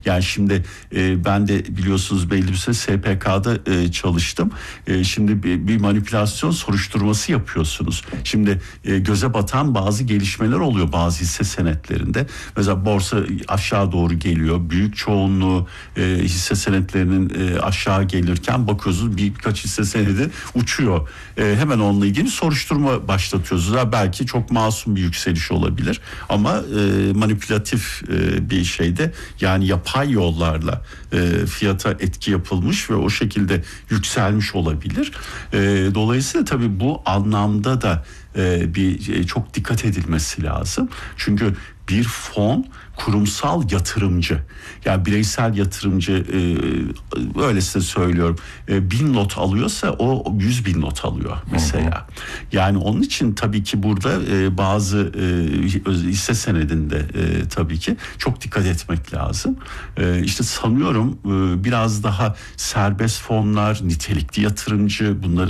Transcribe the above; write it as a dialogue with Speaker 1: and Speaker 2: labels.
Speaker 1: Yani şimdi ben de biliyorsunuz belli bir süre SPK'da çalıştım. Şimdi bir manipülasyon soruşturması yapıyorsunuz. Şimdi göze batan bazı gelişmeler oluyor bazı hisse senetlerinde. Mesela borsa aşağı doğru geliyor. Büyük çoğunluğu hisse senetlerinin aşağı gelirken bakıyorsunuz birkaç hisse senedi uçuyor. Hemen onunla ilgili soruşturma başlatıyorsunuz. Belki çok masum bir yükseliş olabilir ama manipülatif bir şeyde, yani yapay yollarla fiyata etki yapılmış ve o şekilde yükselmiş olabilir. Dolayısıyla tabii bu anlamda da bir çok dikkat edilmesi lazım. Çünkü bir fon kurumsal yatırımcı, yani bireysel yatırımcı, öyle size söylüyorum, 1000 lot alıyorsa o 100.000 lot alıyor mesela. Yani onun için tabii ki burada bazı hisse senedinde tabii ki çok dikkat etmek lazım. İşte sanıyorum biraz daha serbest fonlar, nitelikli yatırımcı, bunları